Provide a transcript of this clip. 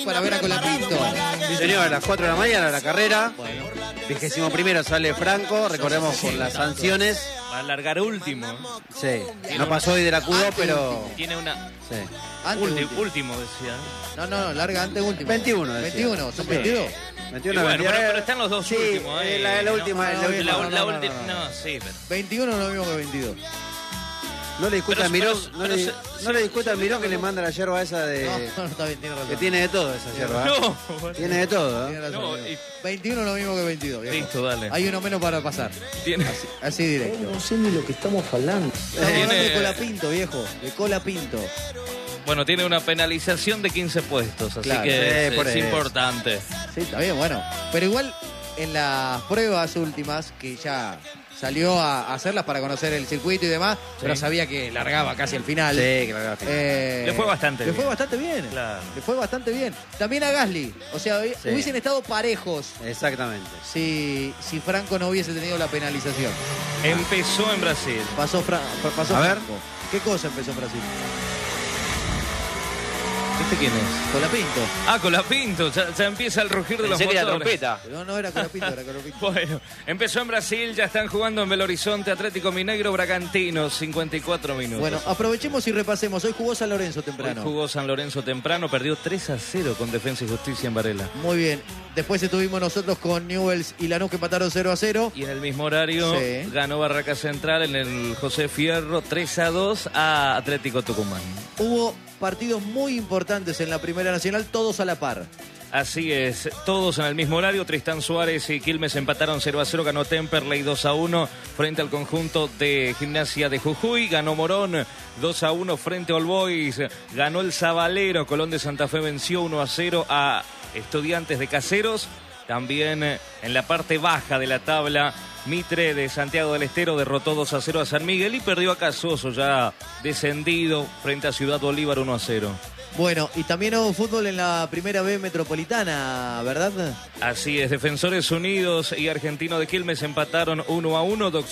Para ver a Colapinto. Sí, señor, a las 4 de la mañana la carrera. Bueno, 21º sale Franco, recordemos por las sanciones. Va a largar último. Sí, no pasó hoy de la Q2, pero... Tiene una... Sí. Último, decía. no, larga antes último. 21, decía. 21, son 22. 21, Bueno, 22. pero están los dos Sí, últimos. la última, no, la última. La no, última. no. No, sí, pero... 21 no es lo mismo que 22. No le discuta al Mirón, pero no le discuta al Mirón que le manda la yerba esa de... No, está bien, tiene razón. Que tiene de todo esa yerba. No, Tiene de todo, Tiene razón, No, amigo. 21 es lo mismo que 22. viejo. Listo, dale. Hay uno menos para pasar. Tiene... Así directo. No sé ni lo que estamos hablando. Estamos hablando de Tiene- Colapinto, viejo. De Colapinto. Bueno, tiene una penalización de 15 puestos, así Claro, que por es eso. importante. Sí, está bien, bueno. Pero igual en las pruebas últimas, que ya salió a hacerlas para conocer el circuito y demás, pero sabía que largaba casi al final. Sí, que la gráfica. Le fue bastante Le bien. fue bastante bien. Claro. Le fue bastante bien. También a Gasly. O sea, Sí. hubiesen estado parejos Exactamente. si Franco no hubiese tenido la penalización. Empezó en Brasil. Pasó A ver. Franco. ¿Qué cosa empezó en Brasil? ¿Este quién es? Colapinto. Ah, Colapinto. Ya empieza el rugir de los Pensé que era motores. trompeta. Pero no era Colapinto, era Colapinto. Bueno, empezó en Brasil, ya están jugando en Belo Horizonte, Atlético Mineiro, Bragantino, 54 minutos. Bueno, aprovechemos y repasemos. Hoy jugó San Lorenzo Hoy temprano. jugó San Lorenzo temprano, perdió 3-0 con Defensa y Justicia en Varela. Muy bien. Después estuvimos nosotros con Newell's y Lanús que empataron 0-0. Y en el mismo horario Sí. ganó Barraca Central en el José Fierro 3-2 a Atlético Tucumán. Hubo partidos muy importantes en la Primera Nacional, todos a la par. Así es, todos en el mismo horario. Tristán Suárez y Quilmes empataron 0-0. Ganó Temperley 2-1 frente al conjunto de Gimnasia de Jujuy. Ganó Morón 2-1 frente a All Boys. Ganó el Zabalero. Colón de Santa Fe venció 1-0 a Estudiantes de Caseros. También en la parte baja de la tabla, Mitre de Santiago del Estero derrotó 2-0 a San Miguel y perdió a Casoso, ya descendido, frente a Ciudad Bolívar 1-0. Bueno, y también hubo fútbol en la Primera B Metropolitana, ¿verdad? Así es, Defensores Unidos y Argentino de Quilmes empataron 1-1.